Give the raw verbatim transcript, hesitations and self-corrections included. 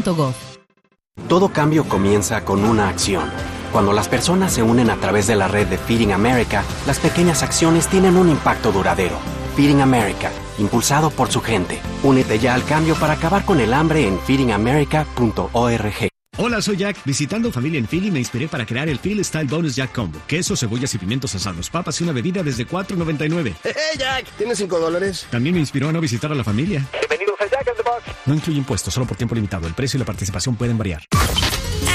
punto gov. Todo cambio comienza con una acción. Cuando las personas se unen a través de la red de Feeding America, las pequeñas acciones tienen un impacto duradero. Feeding America, impulsado por su gente. Únete ya al cambio para acabar con el hambre en feeding america punto org. Hola, soy Jack. Visitando familia en Philly me inspiré para crear el Philly Style Bonus Jack Combo. Queso, cebollas y pimientos asados, papas y una bebida desde cuatro noventa y nueve. ¡Hey, Jack! ¿Tienes cinco dólares? También me inspiró a no visitar a la familia. Bienvenidos a Jack in the Box. No incluye impuestos, solo por tiempo limitado. El precio y la participación pueden variar.